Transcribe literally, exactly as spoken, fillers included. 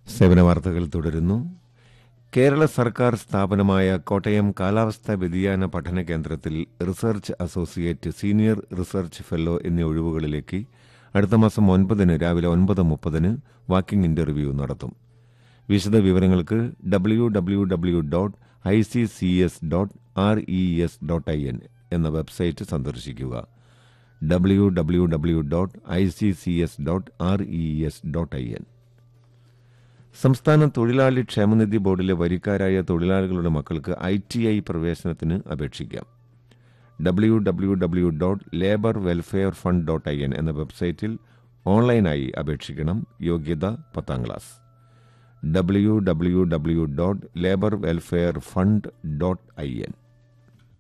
സേവന വാർത്തകൾ തുടരുന്നു. കേരള സർക്കാർ സ്ഥാപനമായ കോട്ടയം കാലാവസ്ഥാ വ്യതിയാന പഠന കേന്ദ്രത്തിൽ research associate, senior research fellow എന്നീ ഒഴിവുകളിലേക്ക് അടുത്ത മാസം ഒൻപതിന് രാവിലെ ഒൻപത് മുപ്പതിന് വാക്കിംഗ് ഇന്റർവ്യൂ നടത്തും. വിശദ വിവരങ്ങൾക്ക് W W W dot I C C S dot R E S dot I N എന്ന വെബ്സൈറ്റ് സന്ദർശിക്കുക. W W W dot I C C S dot R E S dot I N. സംസ്ഥാന തൊഴിലാളി ക്ഷേമനിധി ബോർഡിലെ വരിക്കാരായ തൊഴിലാളികളുടെ മക്കൾക്ക് I T I പ്രവേശനത്തിന് അപേക്ഷിക്കാം. W W W dot labour welfare fund dot I N എന്ന വെബ്സൈറ്റിൽ ഓൺലൈനായി അപേക്ഷിക്കണം. യോഗ്യത പത്താം class. W W W dot labour welfare fund dot I N.